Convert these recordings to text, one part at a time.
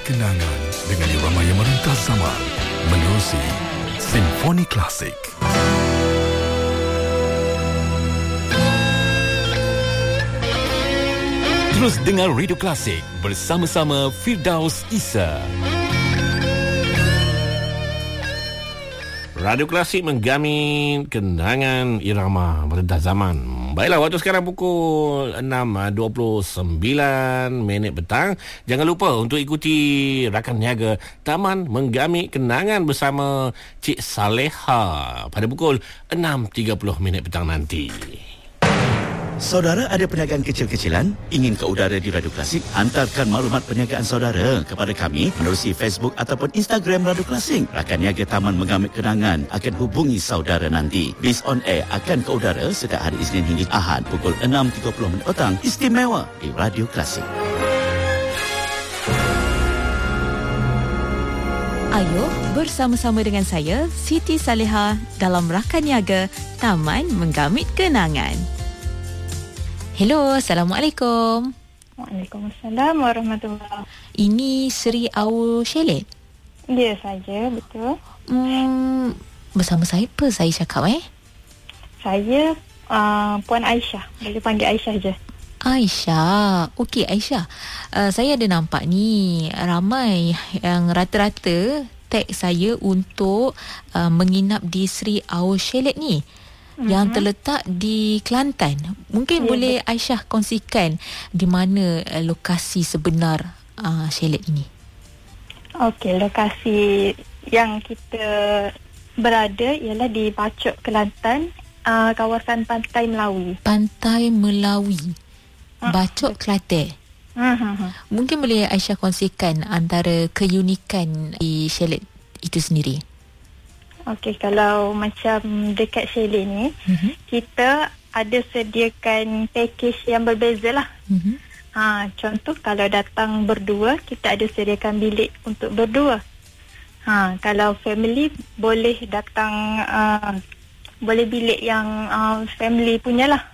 kenangan dengan irama yang merentas zaman menerusi Simfoni Klasik. Terus dengar Radio Klasik bersama-sama Firdaus Isa. Radio Klasik menggamin kenangan irama merentas zaman. Baiklah, waktu sekarang pukul 6.29 petang. Jangan lupa untuk ikuti rakan niaga Taman Menggamit Kenangan bersama Cik Saleha pada pukul 6.30 petang nanti. Saudara ada perniagaan kecil-kecilan? Ingin ke udara di Radio Klasik? Hantarkan maklumat perniagaan saudara kepada kami menerusi Facebook ataupun Instagram Radio Klasik. Rakan niaga Taman Menggamit Kenangan akan hubungi saudara nanti. Bis on air akan ke udara setiap hari Isnin hingga Ahad pukul 6.30 petang. Istimewa di Radio Klasik. Ayo bersama-sama dengan saya, Siti Saleha dalam rakan niaga Taman Menggamit Kenangan. Hello, Assalamualaikum. Waalaikumsalam warahmatullahi. Ini Sri Au Chalet? Ya, saja, betul. Bersama siapa saya cakap Saya Puan Aisyah. Boleh panggil Aisyah je. Aisyah. Okey, Aisyah. Saya ada nampak ni ramai yang rata-rata tag saya untuk menginap di Sri Au Chalet ni. Yang terletak di Kelantan. Mungkin boleh Aisyah kongsikan di mana lokasi sebenar chalet ini. Okey, lokasi yang kita berada ialah di Pacok, Kelantan, kawasan Pantai Melawi. Pantai Melawi, Pacok, Kelantan. Mungkin boleh Aisyah kongsikan antara keunikan di chalet itu sendiri. Okey, kalau macam dekat chalet ni, kita ada sediakan package yang berbeza lah. Contoh kalau datang berdua, kita ada sediakan bilik untuk berdua. Kalau family boleh datang, boleh bilik yang family punya lah.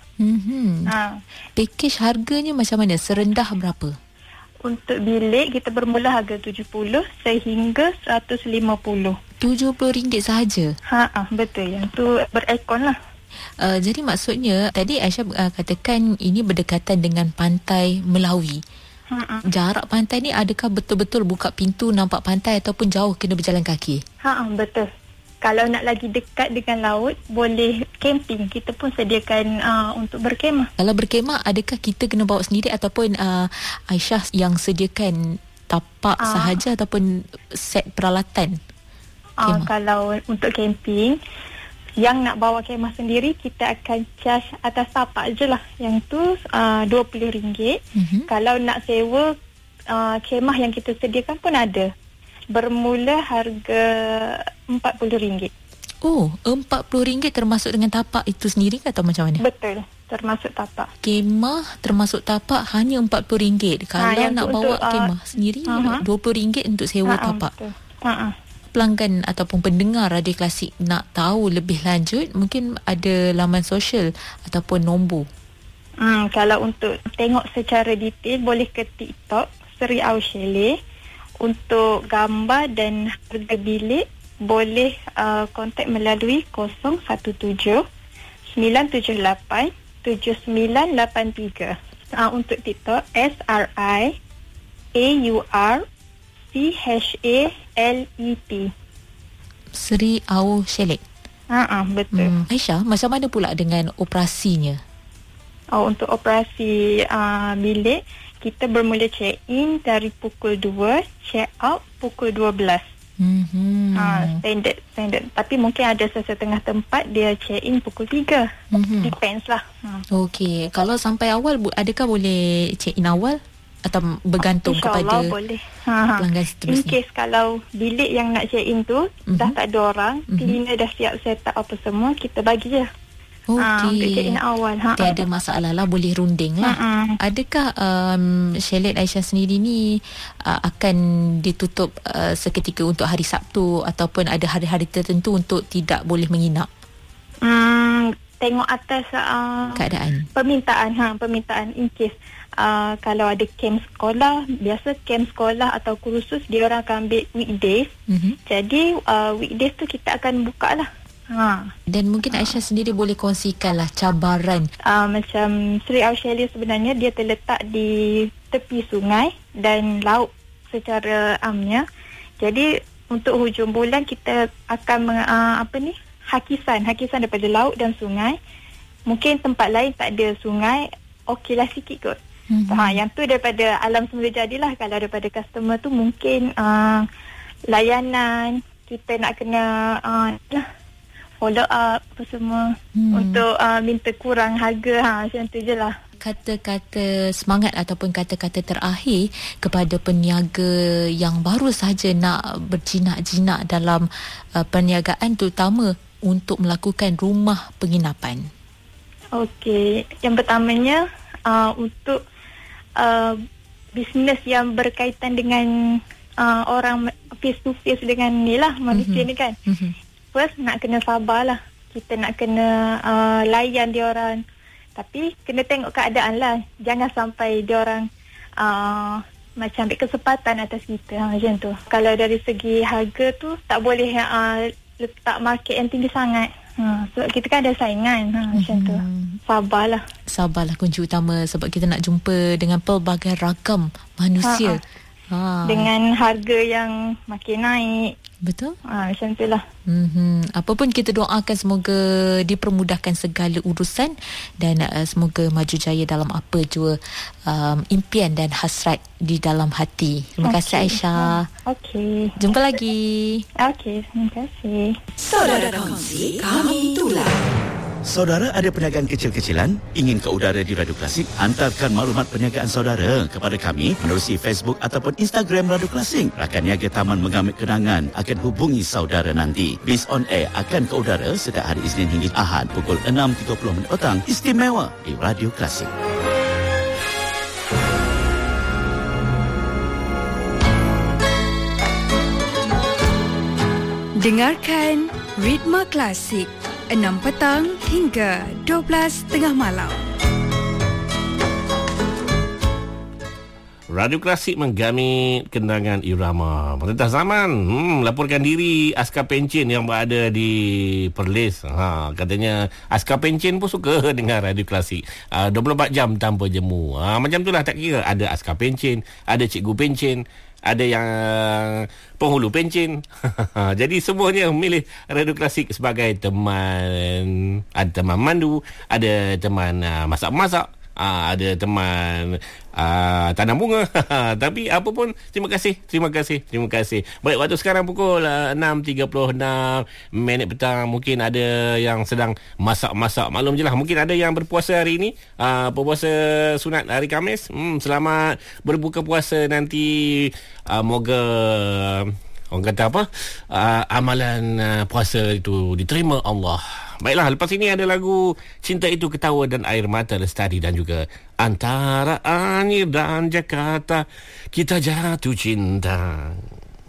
Package harganya macam mana? Serendah berapa? Untuk bilik kita bermula harga 70 sehingga 150. RM70 sahaja? Betul. Yang tu berekon lah. Jadi maksudnya tadi Aisyah katakan ini berdekatan dengan Pantai Melawi. Jarak pantai ni adakah betul-betul buka pintu nampak pantai ataupun jauh kena berjalan kaki? Betul. Kalau nak lagi dekat dengan laut, boleh camping. Kita pun sediakan untuk berkemah. Kalau berkemah, adakah kita kena bawa sendiri ataupun Aisyah yang sediakan tapak sahaja ataupun set peralatan? Kalau untuk camping, yang nak bawa kemah sendiri, kita akan charge atas tapak je lah. Yang tu RM20. Kalau nak sewa kemah yang kita sediakan pun ada. Bermula harga RM40. Oh, RM40 termasuk dengan tapak itu sendiri atau macam mana? Betul, termasuk tapak. Kemah termasuk tapak hanya RM40. Kalau nak bawa kemah sendiri, RM20 untuk sewa tapak. Betul. Pelanggan ataupun pendengar Radio Klasik nak tahu lebih lanjut, mungkin ada laman sosial ataupun nombor. Kalau untuk tengok secara detail, boleh ke TikTok Sri Au Chalet. Untuk gambar dan harga bilik, boleh kontak melalui 017-978-7983. Untuk TikTok, SRIAURCHALET. Sri Au Chalet. Betul. Aisyah, macam mana pula dengan operasinya? Untuk operasi bilik, kita bermula check-in dari pukul 2, check-out pukul 12. Standard. Tapi mungkin ada sesetengah tempat dia check-in pukul 3. Depends lah. Okey, kalau sampai awal, adakah boleh check-in awal? Atau bergantung kepada boleh. pelanggan seterusnya? In case kalau bilik yang nak check-in tu dah tak ada orang, cleaner dah siap set up apa semua, kita bagi je. Untuk check-in awal. Tiada masalah lah, boleh runding lah. Adakah chalet Aisyah sendiri ni akan ditutup seketika untuk hari Sabtu ataupun ada hari-hari tertentu untuk tidak boleh menginap? Tengok atas keadaan. Permintaan in case kalau ada camp sekolah, biasa camp sekolah atau kursus dia orang akan ambil weekdays. Jadi weekdays tu kita akan buka lah. Dan mungkin Aisyah sendiri boleh kongsikanlah cabaran. Macam Sri Au Chalet sebenarnya dia terletak di tepi sungai dan laut secara amnya. Jadi untuk hujung bulan kita akan hakisan daripada laut dan sungai. Mungkin tempat lain tak ada sungai, okeylah sikit kot. Yang tu daripada alam semula jadilah. Kalau daripada customer tu mungkin layanan kita nak kena follow up apa semua untuk minta kurang harga, macam tu je lah. Kata-kata semangat ataupun kata-kata terakhir kepada peniaga yang baru sahaja nak berjinak-jinak dalam perniagaan, terutama untuk melakukan rumah penginapan. Okey, yang pertamanya untuk bisnes yang berkaitan dengan orang face to face dengan ni lah, manusia ni kan. First nak kena sabarlah. Kita nak kena layan dia orang. Tapi kena tengok keadaan lah. Jangan sampai dia orang macam ambil kesempatan atas kita, macam tu. Kalau dari segi harga tu tak boleh letak market yang tinggi sangat. Sebab kita kan ada saingan, macam tu. Sabarlah kunci utama, sebab kita nak jumpa dengan pelbagai ragam manusia. Dengan harga yang makin naik. Betul? Macam tu lah. Apapun kita doakan semoga dipermudahkan segala urusan dan semoga maju jaya dalam apa jua impian dan hasrat di dalam hati. Terima kasih Aisyah. Okey. Jumpa lagi. Okey, terima kasih. Saudara Kongsi, kami tular. Saudara ada perniagaan kecil-kecilan ingin ke udara di Radio Klasik? Hantarkan maklumat perniagaan saudara kepada kami menerusi Facebook ataupun Instagram Radio Klasik. Rakan niaga Taman Mengambil Kenangan akan hubungi saudara nanti. Bis on air akan ke udara setiap hari Isnin hingga Ahad pukul 6.30 petang, istimewa di Radio Klasik. Dengarkan Ritma Klasik 6 petang hingga 12 tengah malam. Radio Klasik menggamit kenangan irama Merentah Zaman. Laporkan diri Askar Pencen yang berada di Perlis. Katanya Askar Pencen pun suka dengar Radio Klasik 24 jam tanpa jemu. Macam itulah, tak kira ada Askar Pencen, ada Cikgu Pencen, ada yang penghulu pencen. Jadi semuanya memilih Radio Klasik sebagai teman. Ada teman mandu, ada teman masak-masak, ada teman tanam bunga. Tapi apa pun, terima kasih. Baik, waktu sekarang pukul 6.36 petang. Mungkin ada yang sedang masak-masak. Maklum je lah, mungkin ada yang berpuasa hari ini, berpuasa sunat hari Khamis. Selamat berbuka puasa nanti. Moga orang kata apa, amalan puasa itu diterima Allah. Baiklah, lepas ini ada lagu Cinta Itu Ketawa dan Air Mata Lestari, dan juga Antara Anyer dan Jakarta Kita Jatuh Cinta.